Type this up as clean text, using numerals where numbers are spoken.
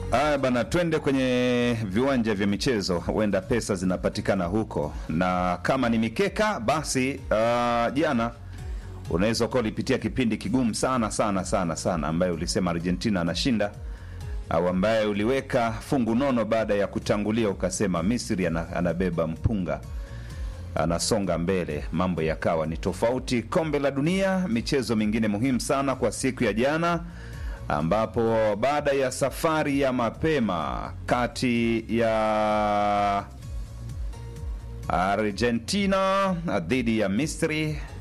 Bana, twende kwenye viwanja vya michezo, huenda pesa zinapatikana huko, na kama ni mikeka basi jana unaweza ukawa ulipitia kipindi kigumu sana sana sana sana, ambaye ulisema Argentina anashinda, au ambaye uliweka fungu nono baada ya kutangulia ukasema Misri anabeba mpunga, anasonga mbele, mambo yakawa ni tofauti. Kombe la dunia, michezo mingine muhimu sana kwa siku ya jana, ambapo baada ya safari ya mapema kati ya Argentina dhidi ya Misri,